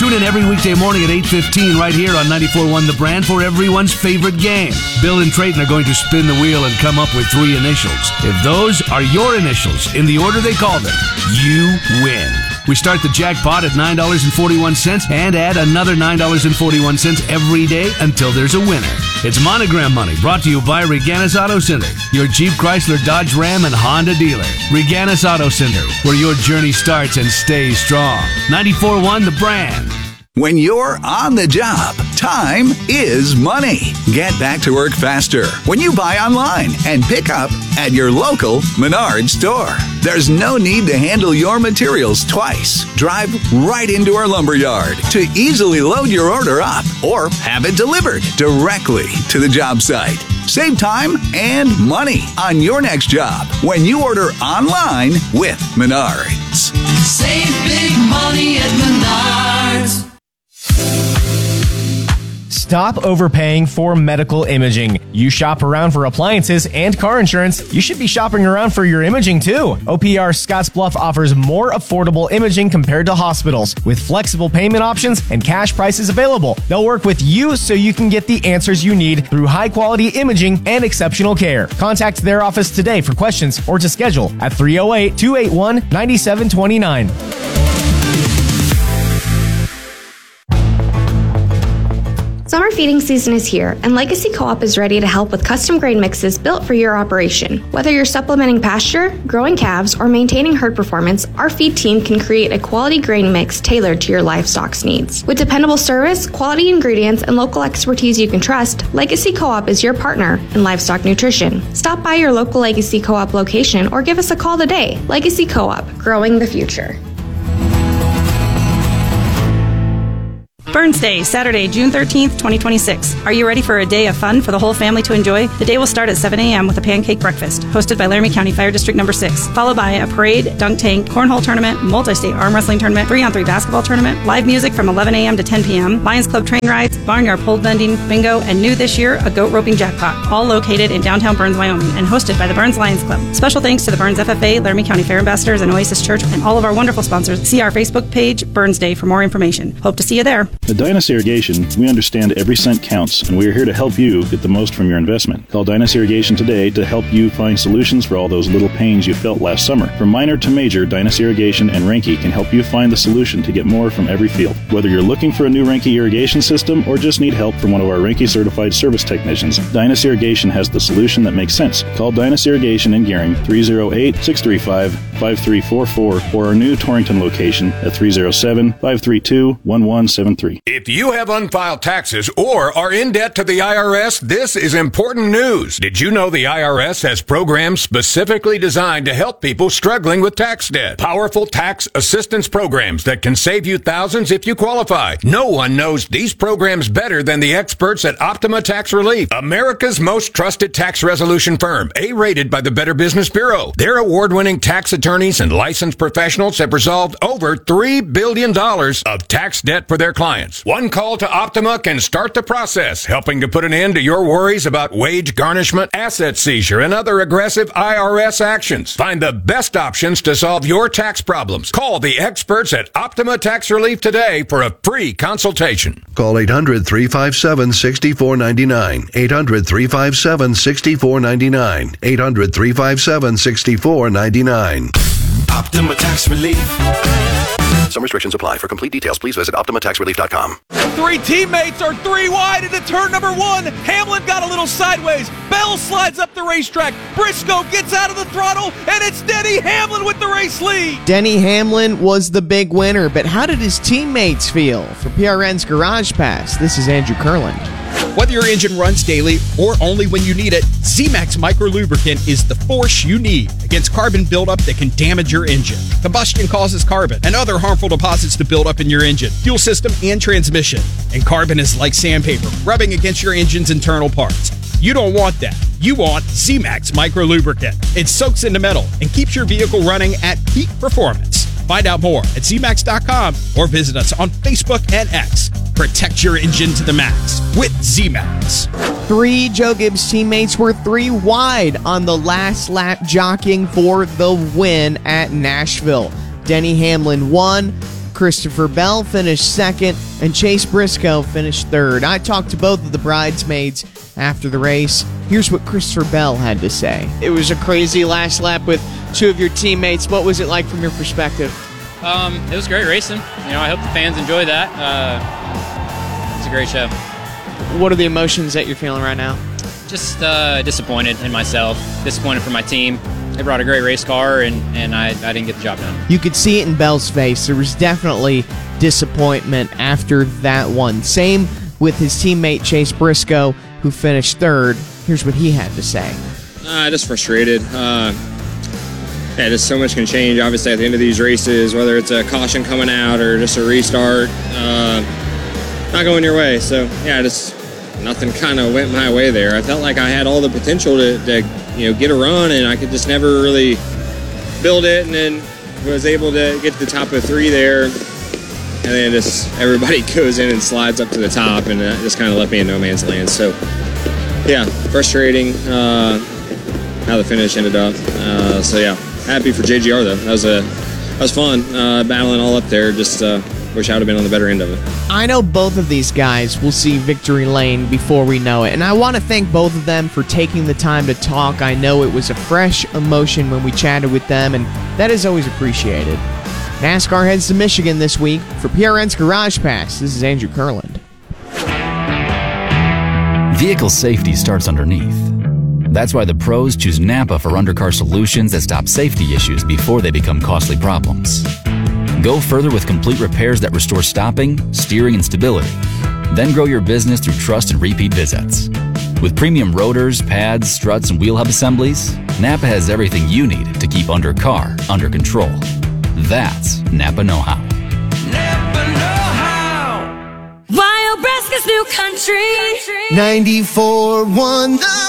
Tune in every weekday morning at 8:15 right here on 94.1 The Brand for everyone's favorite game. Bill and Trayton are going to spin the wheel and come up with 3 initials. If those are your initials in the order they call them, you win. We start the jackpot at $9.41 and add another $9.41 every day until there's a winner. It's Monogram Money, brought to you by Reganis Auto Center, your Jeep, Chrysler, Dodge, Ram, and Honda dealer. Reganis Auto Center, where your journey starts and stays strong. 94.1 The Brand. When you're on the job, time is money. Get back to work faster when you buy online and pick up at your local Menards store. There's no need to handle your materials twice. Drive right into our lumberyard to easily load your order up or have it delivered directly to the job site. Save time and money on your next job when you order online with Menards. Save big money at Menards. Stop overpaying for medical imaging. You shop around for appliances and car insurance. You should be shopping around for your imaging too. OPR Scottsbluff offers more affordable imaging compared to hospitals, with flexible payment options and cash prices available. They'll work with you so you can get the answers you need through high-quality imaging and exceptional care. Contact their office today for questions or to schedule at 308-281-9729. Summer feeding season is here, and Legacy Co-op is ready to help with custom grain mixes built for your operation. Whether you're supplementing pasture, growing calves, or maintaining herd performance, our feed team can create a quality grain mix tailored to your livestock's needs. With dependable service, quality ingredients, and local expertise you can trust, Legacy Co-op is your partner in livestock nutrition. Stop by your local Legacy Co-op location or give us a call today. Legacy Co-op, growing the future. Burns Day, Saturday, June 13th, 2026. Are you ready for a day of fun for the whole family to enjoy? The day will start at 7 a.m. with a pancake breakfast, hosted by Laramie County Fire District Number 6, followed by a parade, dunk tank, cornhole tournament, multi-state arm wrestling tournament, 3-on-3 basketball tournament, live music from 11 a.m. to 10 p.m., Lions Club train rides, barnyard pole bending, bingo, and new this year, a goat roping jackpot, all located in downtown Burns, Wyoming, and hosted by the Burns Lions Club. Special thanks to the Burns FFA, Laramie County Fair Ambassadors, and Oasis Church, and all of our wonderful sponsors. See our Facebook page, Burns Day, for more information. Hope to see you there. At Dynas Irrigation, we understand every cent counts, and we are here to help you get the most from your investment. Call Dynas Irrigation today to help you find solutions for all those little pains you felt last summer. From minor to major, Dynas Irrigation and Renke can help you find the solution to get more from every field. Whether you're looking for a new Renke irrigation system or just need help from one of our Renke certified service technicians, Dynas Irrigation has the solution that makes sense. Call Dynas Irrigation in Gearing 308-635-5344 or our new Torrington location at 307-532-1173. If you have unfiled taxes or are in debt to the IRS, this is important news. Did you know the IRS has programs specifically designed to help people struggling with tax debt? Powerful tax assistance programs that can save you thousands if you qualify. No one knows these programs better than the experts at Optima Tax Relief, America's most trusted tax resolution firm, A-rated by the Better Business Bureau. Their award-winning tax attorneys and licensed professionals have resolved over $3 billion of tax debt for their clients. One call to Optima can start the process, helping to put an end to your worries about wage garnishment, asset seizure, and other aggressive IRS actions. Find the best options to solve your tax problems. Call the experts at Optima Tax Relief today for a free consultation. Call 800-357-6499. 800-357-6499. 800-357-6499. Optima Tax Relief. Some restrictions apply. For complete details, please visit OptimaTaxRelief.com. 3 teammates are 3 wide into turn number 1. Hamlin got a little sideways. Bell slides up the racetrack. Briscoe gets out of the throttle, and it's Denny Hamlin with the race lead. Denny Hamlin was the big winner, but how did his teammates feel? For PRN's Garage Pass, this is Andrew Kurland. Whether your engine runs daily or only when you need it, Z-Max Micro Lubricant is the force you need against carbon buildup that can damage your engine. Combustion causes carbon and other harmful deposits to build up in your engine, fuel system, and transmission. And carbon is like sandpaper, rubbing against your engine's internal parts. You don't want that. You want Z-Max Micro Lubricant. It soaks into metal and keeps your vehicle running at peak performance. Find out more at zmax.com or visit us on Facebook and X. Protect your engine to the max with Z-Max. 3 Joe Gibbs teammates were 3 wide on the last lap, jockeying for the win at Nashville. Denny Hamlin won. Christopher Bell finished second, and Chase Briscoe finished third. I talked to both of the bridesmaids after the race. Here's what Christopher Bell had to say. It was a crazy last lap with two of your teammates. What was it like from your perspective? It was great racing. I hope the fans enjoy that. It's a great show. What are the emotions that you're feeling right now? Just disappointed in myself, disappointed for my team. They brought a great race car, and I didn't get the job done. You could see it in Bell's face. There was definitely disappointment after that one. Same with his teammate Chase Briscoe, who finished third. Here's what he had to say. Just frustrated. Just so much can change, obviously, at the end of these races, whether it's a caution coming out or just a restart, not going your way. So, just nothing kind of went my way there. I felt like I had all the potential to get a run, and I could just never really build it, and then was able to get to the top of 3 there, and then just everybody goes in and slides up to the top, and that just kind of left me in no man's land. So, frustrating how the finish ended up. Happy for JGR though. That was fun battling all up there. Just wish I would have been on the better end of it. I know both of these guys will see victory lane before we know it, and I want to thank both of them for taking the time to talk. I know it was a fresh emotion when we chatted with them, and that is always appreciated. NASCAR heads to Michigan this week. For PRN's Garage Pass, this is Andrew Kurland. Vehicle safety starts underneath. That's why the pros choose Napa for undercar solutions that stop safety issues before they become costly problems. Go further with complete repairs that restore stopping, steering, and stability. Then grow your business through trust and repeat visits. With premium rotors, pads, struts, and wheel hub assemblies, Napa has everything you need to keep undercar under control. That's Napa know-how. Napa know-how. Wild Nebraska's new country. 94.1 The